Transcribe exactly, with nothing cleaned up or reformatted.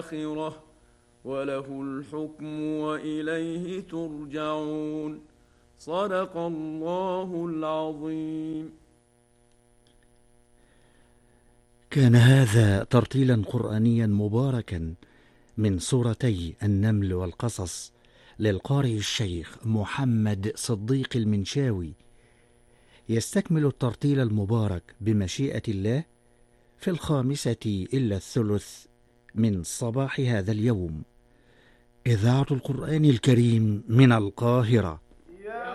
الآخرة وله الحكم وإليه ترجعون. صدق الله العظيم. كان هذا ترتيلا قرآنيا مباركا من سورتي النمل والقصص للقارئ الشيخ محمد صديق المنشاوي، يستكمل الترتيل المبارك بمشيئة الله في الخامسة إلا الثلث من صباح هذا اليوم. إذاعة القرآن الكريم من القاهرة.